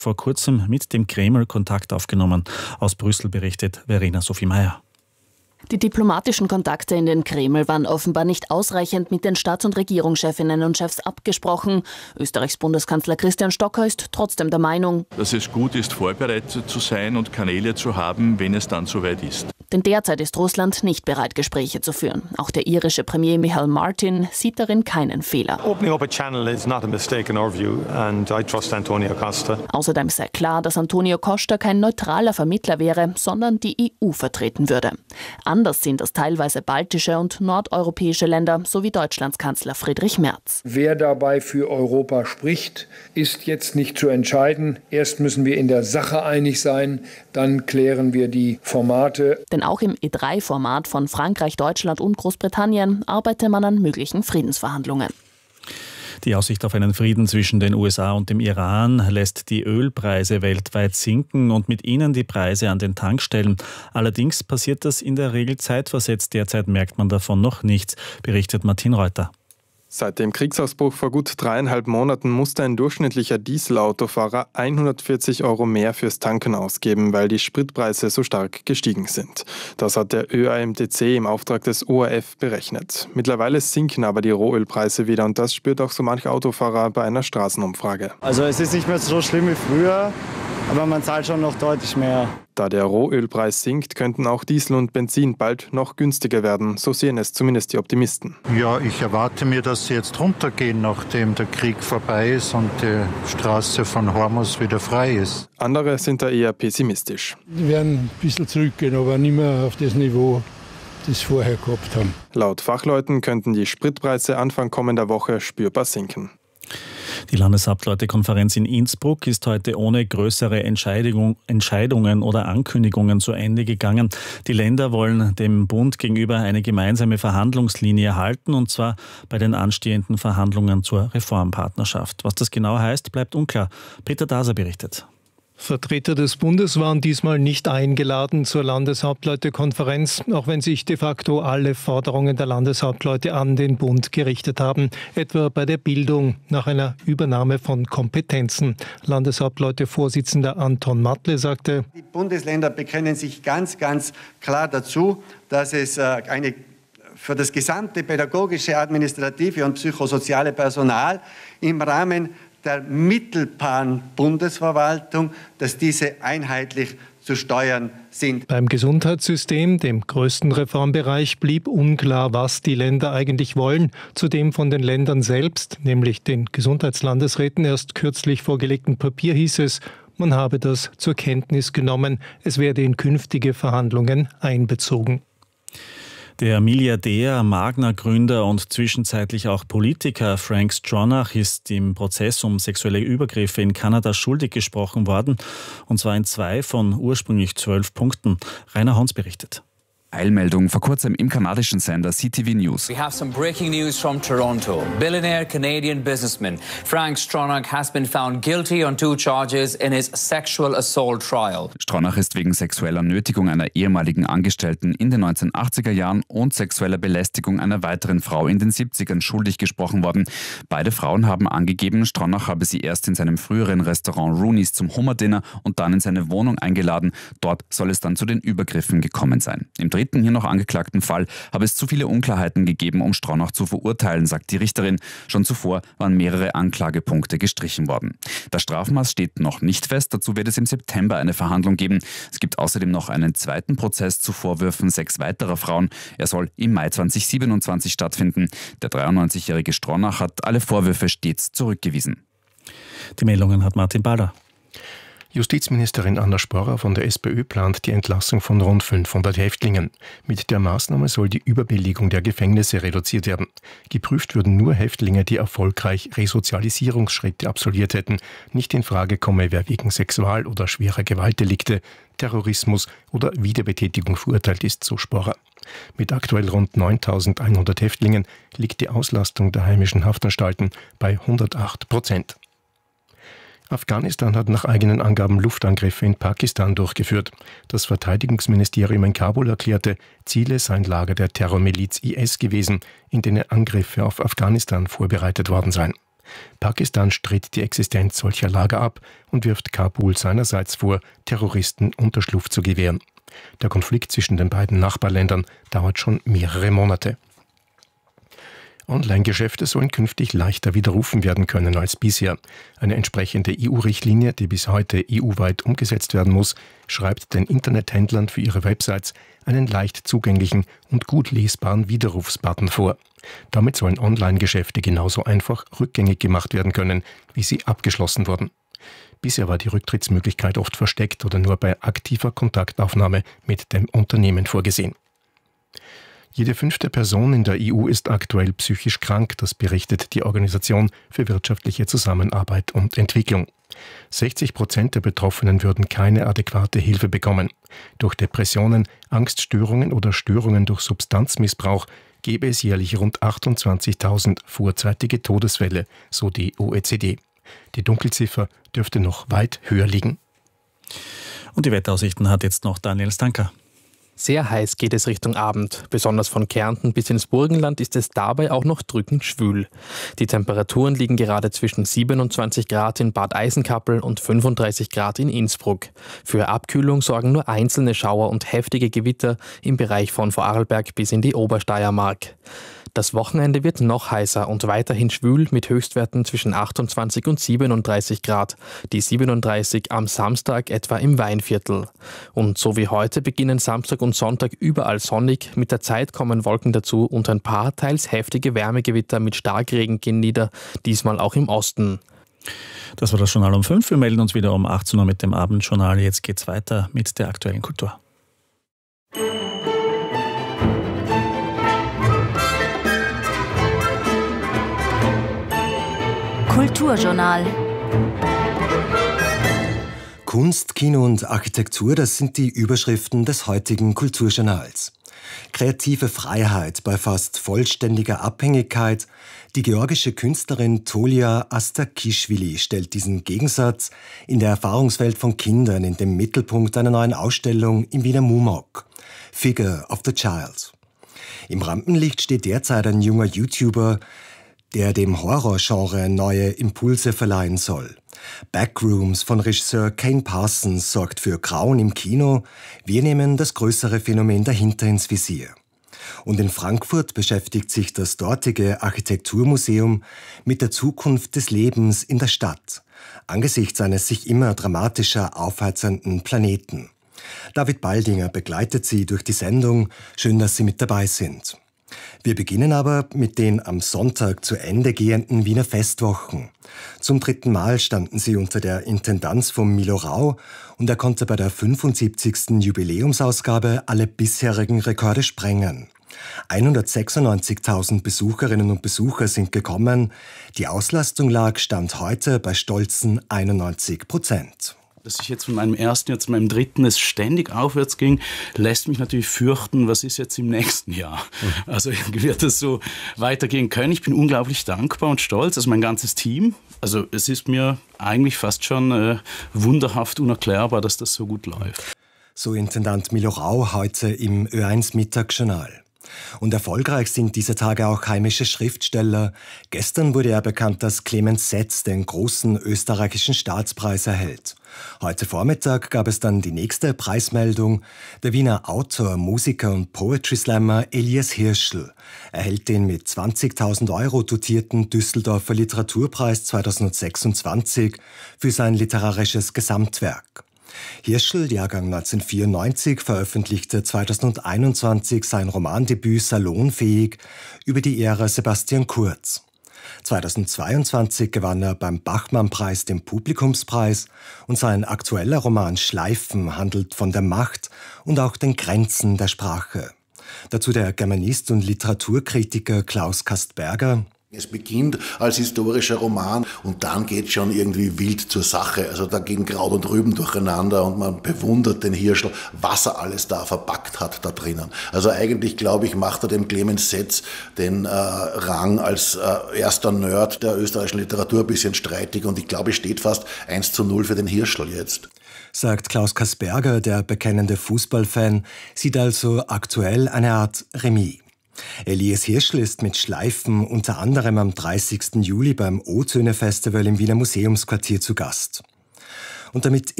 vor kurzem mit dem Kreml Kontakt aufgenommen. Aus Brüssel berichtet Verena Sophie Meyer. Die diplomatischen Kontakte in den Kreml waren offenbar nicht ausreichend mit den Staats- und Regierungschefinnen und Chefs abgesprochen. Österreichs Bundeskanzler Christian Stocker ist trotzdem der Meinung, dass es gut ist, vorbereitet zu sein und Kanäle zu haben, wenn es dann soweit ist. Denn derzeit ist Russland nicht bereit, Gespräche zu führen. Auch der irische Premier Michael Martin sieht darin keinen Fehler. Opening up a channel is not a mistake in our view, and I trust Antonio Costa. Außerdem sei klar, dass Antonio Costa kein neutraler Vermittler wäre, sondern die EU vertreten würde. Anders sind das teilweise baltische und nordeuropäische Länder sowie Deutschlands Kanzler Friedrich Merz. Wer dabei für Europa spricht, ist jetzt nicht zu entscheiden. Erst müssen wir in der Sache einig sein, dann klären wir die Formate. Denn auch im E3-Format von Frankreich, Deutschland und Großbritannien arbeite man an möglichen Friedensverhandlungen. Die Aussicht auf einen Frieden zwischen den USA und dem Iran lässt die Ölpreise weltweit sinken und mit ihnen die Preise an den Tankstellen. Allerdings passiert das in der Regel zeitversetzt. Derzeit merkt man davon noch nichts, berichtet Martin Reuter. Seit dem Kriegsausbruch vor gut 3,5 Monaten musste ein durchschnittlicher Dieselautofahrer 140 € mehr fürs Tanken ausgeben, weil die Spritpreise so stark gestiegen sind. Das hat der ÖAMTC im Auftrag des ORF berechnet. Mittlerweile sinken aber die Rohölpreise wieder und das spürt auch so manch Autofahrer bei einer Straßenumfrage. Also es ist nicht mehr so schlimm wie früher, aber man zahlt schon noch deutlich mehr. Da der Rohölpreis sinkt, könnten auch Diesel und Benzin bald noch günstiger werden. So sehen es zumindest die Optimisten. Ja, ich erwarte mir, dass sie jetzt runtergehen, nachdem der Krieg vorbei ist und die Straße von Hormuz wieder frei ist. Andere sind da eher pessimistisch. Die werden ein bisschen zurückgehen, aber nicht mehr auf das Niveau, das sie vorher gehabt haben. Laut Fachleuten könnten die Spritpreise Anfang kommender Woche spürbar sinken. Die Landeshauptleutekonferenz in Innsbruck ist heute ohne größere Entscheidungen oder Ankündigungen zu Ende gegangen. Die Länder wollen dem Bund gegenüber eine gemeinsame Verhandlungslinie erhalten, und zwar bei den anstehenden Verhandlungen zur Reformpartnerschaft. Was das genau heißt, bleibt unklar. Peter Daser berichtet. Vertreter des Bundes waren diesmal nicht eingeladen zur Landeshauptleutekonferenz, auch wenn sich de facto alle Forderungen der Landeshauptleute an den Bund gerichtet haben, etwa bei der Bildung nach einer Übernahme von Kompetenzen. Landeshauptleute-Vorsitzender Anton Matle sagte: Die Bundesländer bekennen sich ganz, ganz klar dazu, dass es für das gesamte pädagogische, administrative und psychosoziale Personal im Rahmen der mittelbaren Bundesverwaltung, dass diese einheitlich zu steuern sind. Beim Gesundheitssystem, dem größten Reformbereich, blieb unklar, was die Länder eigentlich wollen. Zudem von den Ländern selbst, nämlich den Gesundheitslandesräten, erst kürzlich vorgelegten Papier hieß es, man habe das zur Kenntnis genommen, es werde in künftige Verhandlungen einbezogen. Der Milliardär, Magna-Gründer und zwischenzeitlich auch Politiker Frank Stronach ist im Prozess um sexuelle Übergriffe in Kanada schuldig gesprochen worden, und zwar in 2 von ursprünglich 12 Punkten. Rainer Hons berichtet. Eilmeldung vor kurzem im kanadischen Sender CTV News. We have some breaking news from Toronto. Billionaire Canadian businessman Frank Stronach has been found guilty on 2 charges in his sexual assault trial. Stronach ist wegen sexueller Nötigung einer ehemaligen Angestellten in den 1980er Jahren und sexueller Belästigung einer weiteren Frau in den 70ern schuldig gesprochen worden. Beide Frauen haben angegeben, Stronach habe sie erst in seinem früheren Restaurant Rooney's zum Hummerdinner und dann in seine Wohnung eingeladen. Dort soll es dann zu den Übergriffen gekommen sein. Im dritten hier noch angeklagten Fall habe es zu viele Unklarheiten gegeben, um Stronach zu verurteilen, sagt die Richterin. Schon zuvor waren mehrere Anklagepunkte gestrichen worden. Das Strafmaß steht noch nicht fest, dazu wird es im September eine Verhandlung geben. Es gibt außerdem noch einen zweiten Prozess zu Vorwürfen 6 weiterer Frauen. Er soll im Mai 2027 stattfinden. Der 93-jährige Stronach hat alle Vorwürfe stets zurückgewiesen. Die Meldungen hat Martin Bader. Justizministerin Anna Sporrer von der SPÖ plant die Entlassung von rund 500 Häftlingen. Mit der Maßnahme soll die Überbelegung der Gefängnisse reduziert werden. Geprüft würden nur Häftlinge, die erfolgreich Resozialisierungsschritte absolviert hätten. Nicht in Frage komme, wer wegen Sexual- oder schwerer Gewaltdelikte, Terrorismus oder Wiederbetätigung verurteilt ist, so Sporrer. Mit aktuell rund 9.100 Häftlingen liegt die Auslastung der heimischen Haftanstalten bei 108%. Afghanistan hat nach eigenen Angaben Luftangriffe in Pakistan durchgeführt. Das Verteidigungsministerium in Kabul erklärte, Ziele seien Lager der Terrormiliz IS gewesen, in denen Angriffe auf Afghanistan vorbereitet worden seien. Pakistan stritt die Existenz solcher Lager ab und wirft Kabul seinerseits vor, Terroristen Unterschlupf zu gewähren. Der Konflikt zwischen den beiden Nachbarländern dauert schon mehrere Monate. Online-Geschäfte sollen künftig leichter widerrufen werden können als bisher. Eine entsprechende EU-Richtlinie, die bis heute EU-weit umgesetzt werden muss, schreibt den Internethändlern für ihre Websites einen leicht zugänglichen und gut lesbaren Widerrufsbutton vor. Damit sollen Online-Geschäfte genauso einfach rückgängig gemacht werden können, wie sie abgeschlossen wurden. Bisher war die Rücktrittsmöglichkeit oft versteckt oder nur bei aktiver Kontaktaufnahme mit dem Unternehmen vorgesehen. Jede 5. Person in der EU ist aktuell psychisch krank, das berichtet die Organisation für wirtschaftliche Zusammenarbeit und Entwicklung. 60% der Betroffenen würden keine adäquate Hilfe bekommen. Durch Depressionen, Angststörungen oder Störungen durch Substanzmissbrauch gäbe es jährlich rund 28.000 vorzeitige Todesfälle, so die OECD. Die Dunkelziffer dürfte noch weit höher liegen. Und die Wetteraussichten hat jetzt noch Daniel Stanker. Sehr heiß geht es Richtung Abend. Besonders von Kärnten bis ins Burgenland ist es dabei auch noch drückend schwül. Die Temperaturen liegen gerade zwischen 27 Grad in Bad Eisenkappel und 35 Grad in Innsbruck. Für Abkühlung sorgen nur einzelne Schauer und heftige Gewitter im Bereich von Vorarlberg bis in die Obersteiermark. Das Wochenende wird noch heißer und weiterhin schwül mit Höchstwerten zwischen 28 und 37 Grad. Die 37 am Samstag etwa im Weinviertel. Und so wie heute beginnen Samstag und Sonntag überall sonnig. Mit der Zeit kommen Wolken dazu und ein paar teils heftige Wärmegewitter mit Starkregen gehen nieder, diesmal auch im Osten. Das war das Journal um 5. Wir melden uns wieder um 18 Uhr mit dem Abendjournal. Jetzt geht's weiter mit der aktuellen Kultur. Kulturjournal. Kunst, Kino und Architektur, das sind die Überschriften des heutigen Kulturjournals. Kreative Freiheit bei fast vollständiger Abhängigkeit. Die georgische Künstlerin Tolia Astakischvili stellt diesen Gegensatz in der Erfahrungswelt von Kindern in den Mittelpunkt einer neuen Ausstellung im Wiener MUMOC. Figure of the Child. Im Rampenlicht steht derzeit ein junger YouTuber, der dem Horrorgenre neue Impulse verleihen soll. Backrooms von Regisseur Kane Parsons sorgt für Grauen im Kino. Wir nehmen das größere Phänomen dahinter ins Visier. Und in Frankfurt beschäftigt sich das dortige Architekturmuseum mit der Zukunft des Lebens in der Stadt, angesichts eines sich immer dramatischer aufheizenden Planeten. David Baldinger begleitet Sie durch die Sendung. Schön, dass Sie mit dabei sind. Wir beginnen aber mit den am Sonntag zu Ende gehenden Wiener Festwochen. Zum 3. Mal standen sie unter der Intendanz von Milo Rau und er konnte bei der 75. Jubiläumsausgabe alle bisherigen Rekorde sprengen. 196.000 Besucherinnen und Besucher sind gekommen. Die Auslastung lag Stand heute bei stolzen 91%. Dass ich jetzt von meinem ersten Jahr zu meinem dritten es ständig aufwärts ging, lässt mich natürlich fürchten, was ist jetzt im nächsten Jahr. Also wird das so weitergehen können. Ich bin unglaublich dankbar und stolz, also mein ganzes Team. Also es ist mir eigentlich fast schon wunderhaft unerklärbar, dass das so gut läuft. So Intendant Milo Rau heute im Ö1 Mittagsjournal. Und erfolgreich sind diese Tage auch heimische Schriftsteller. Gestern wurde ja bekannt, dass Clemens Setz den großen österreichischen Staatspreis erhält. Heute Vormittag gab es dann die nächste Preismeldung. Der Wiener Autor, Musiker und Poetry Slammer Elias Hirschl erhält den mit 20.000 € dotierten Düsseldorfer Literaturpreis 2026 für sein literarisches Gesamtwerk. Hirschl, Jahrgang 1994, veröffentlichte 2021 sein Romandebüt Salonfähig über die Ära Sebastian Kurz. 2022 gewann er beim Bachmann-Preis den Publikumspreis und sein aktueller Roman Schleifen handelt von der Macht und auch den Grenzen der Sprache. Dazu der Germanist und Literaturkritiker Klaus Kastberger. Es beginnt als historischer Roman und dann geht es schon irgendwie wild zur Sache. Also da gehen Kraut und Rüben durcheinander und man bewundert den Hirschl, was er alles da verpackt hat da drinnen. Also eigentlich, glaube ich, macht er dem Clemens Setz den Rang als erster Nerd der österreichischen Literatur ein bisschen streitig und ich glaube, es steht fast 1:0 für den Hirschl jetzt. Sagt Klaus Kastberger, der bekennende Fußballfan, sieht also aktuell eine Art Remis. Elias Hirschl ist mit Schleifen unter anderem am 30. Juli beim O-Töne Festival im Wiener Museumsquartier zu Gast. Und damit